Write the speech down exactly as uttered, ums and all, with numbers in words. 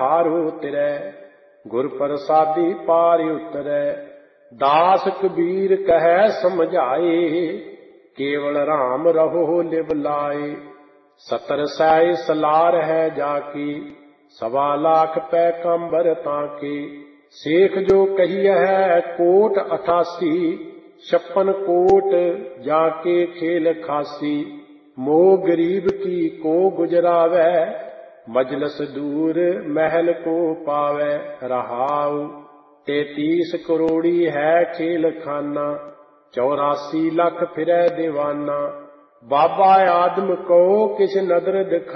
हारो तिरै। गुर प्रसादी पार उतरै। दास कबीर कहे समझाए, केवल राम रहो लिव लाए। सतर सै सलार है जाकी, सवा लाख पैगंबर ताके। शेख जो कही है कोट अठासी, छप्पन कोट जाके खेल खासी। मोह गरीब की को गुजरावै, मजलस दूर महल को पावै। रहाउ तैतीस करोड़ी है खेल खाना, चौरासी लख फिरै दीवाना। बाबा आदम को किस नदर दिखा,